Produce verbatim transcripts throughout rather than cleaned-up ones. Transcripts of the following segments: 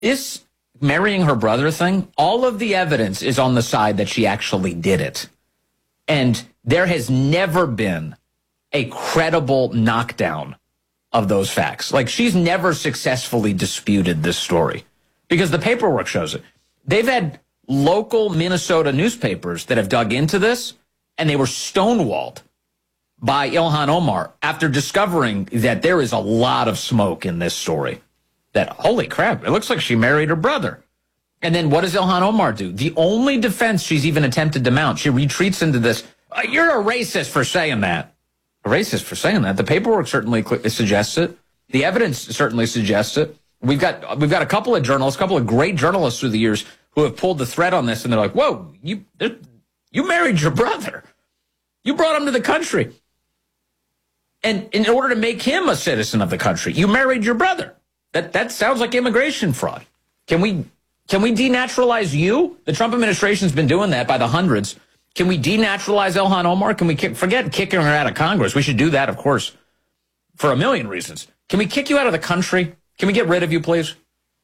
This marrying her brother thing, all of the evidence is on the side that she actually did it. And there has never been a credible knockdown of those facts. Like, she's never successfully disputed this story because the paperwork shows it. They've had local Minnesota newspapers that have dug into this, and they were stonewalled by Ilhan Omar after discovering that there is a lot of smoke in this story. That, holy crap, it looks like she married her brother. And then what does Ilhan Omar do? The only defense she's even attempted to mount, she retreats into this, uh, you're a racist for saying that. A racist for saying that? The paperwork certainly suggests it. The evidence certainly suggests it. We've got we've got a couple of journalists, a couple of great journalists through the years who have pulled the thread on this, and they're like, whoa, you you married your brother. You brought him to the country. And in order to make him a citizen of the country, you married your brother. That that sounds like immigration fraud. Can we can we denaturalize you? The Trump administration's been doing that by the hundreds. Can we denaturalize Ilhan Omar? Can we kick, forget kicking her out of Congress? We should do that, of course, for a million reasons. Can we kick you out of the country? Can we get rid of you, please?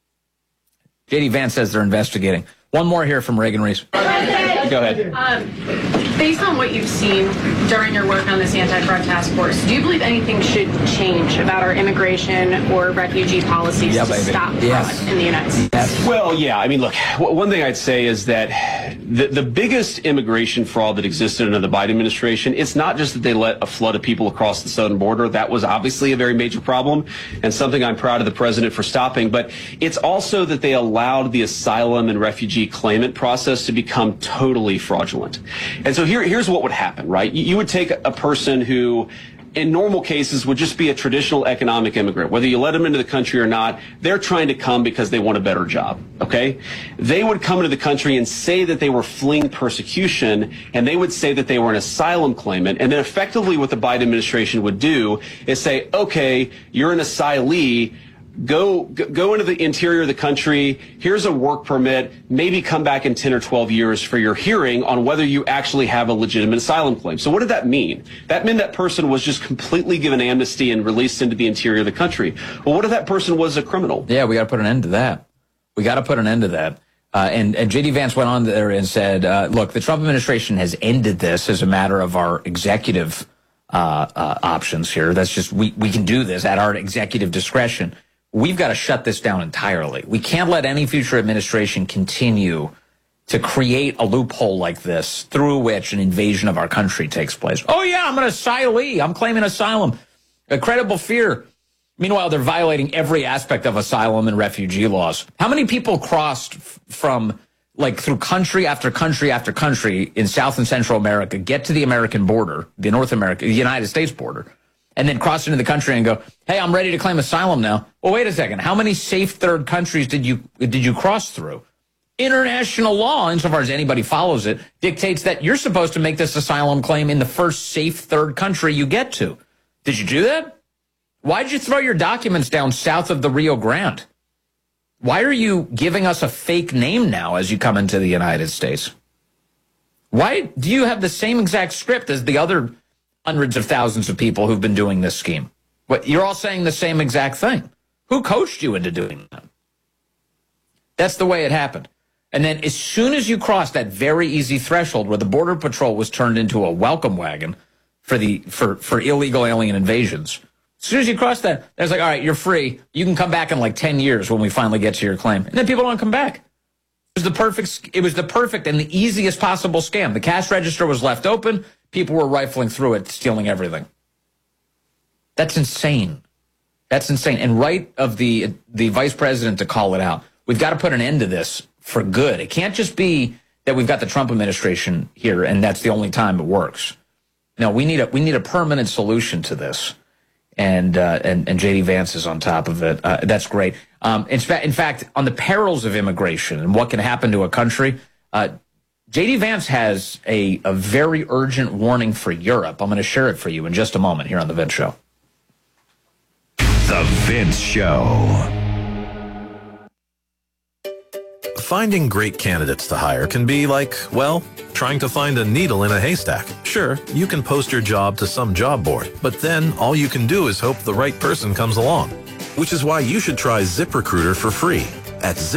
J D Vance says they're investigating. One more here from Reagan Reese. Go ahead. Um, based on what you've seen during your work on this anti-fraud task force, do you believe anything should change about our immigration or refugee policies yeah, to baby. stop fraud yes. in the United States? Yes. Well, yeah. I mean, look, one thing I'd say is that the, the biggest immigration fraud that existed under the Biden administration, it's not just that they let a flood of people across the southern border. That was obviously a very major problem and something I'm proud of the president for stopping. But it's also that they allowed the asylum and refugee claimant process to become totally fraudulent. And so here, here's what would happen, right? You would take a person who in normal cases would just be a traditional economic immigrant. Whether you let them into the country or not, they're trying to come because they want a better job, okay? They would come into the country and say that they were fleeing persecution, and they would say that they were an asylum claimant, and then effectively what the Biden administration would do is say, okay, you're an asylee, Go go into the interior of the country. Here's a work permit. Maybe come back in ten or twelve years for your hearing on whether you actually have a legitimate asylum claim. So what did that mean? That meant that person was just completely given amnesty and released into the interior of the country. Well, what if that person was a criminal? Yeah, we got to put an end to that. We got to put an end to that. Uh, and, and J D Vance went on there and said, uh, look, the Trump administration has ended this as a matter of our executive uh, uh, options here. That's just, we, we can do this at our executive discretion. We've got to shut this down entirely. We can't let any future administration continue to create a loophole like this through which an invasion of our country takes place. Oh, yeah, I'm an asylee. I'm claiming asylum. A credible fear. Meanwhile, they're violating every aspect of asylum and refugee laws. How many people crossed f- from, like, through country after country after country in South and Central America, get to the American border, the North America, the United States border, and then cross into the country and go, hey, I'm ready to claim asylum now. Well, wait a second. How many safe third countries did you did you cross through? International law, insofar as anybody follows it, dictates that you're supposed to make this asylum claim in the first safe third country you get to. Did you do that? Why did you throw your documents down south of the Rio Grande? Why are you giving us a fake name now as you come into the United States? Why do you have the same exact script as the other hundreds of thousands of people who've been doing this scheme? What, you're all saying the same exact thing. Who coached you into doing that? That's the way it happened. And then as soon as you cross that very easy threshold where the Border Patrol was turned into a welcome wagon for the for, for illegal alien invasions, as soon as you cross that, it's like, all right, you're free. You can come back in like ten years when we finally get to your claim. And then people don't come back. It was the perfect, it was the perfect and the easiest possible scam. The cash register was left open. People were rifling through it, stealing everything. That's insane. That's insane. And right of the the vice president to call it out. We've got to put an end to this for good. It can't just be that we've got the Trump administration here and that's the only time it works. No, we need a we need a permanent solution to this. And uh, and and J D Vance is on top of it. Uh, that's great. Um, in, fa- in fact, on the perils of immigration and what can happen to a country, uh, J D Vance has a, a very urgent warning for Europe. I'm going to share it for you in just a moment here on The Vince Show. The Vince Show. Finding great candidates to hire can be like, well, trying to find a needle in a haystack. Sure, you can post your job to some job board, but then all you can do is hope the right person comes along. Which is why you should try ZipRecruiter for free. at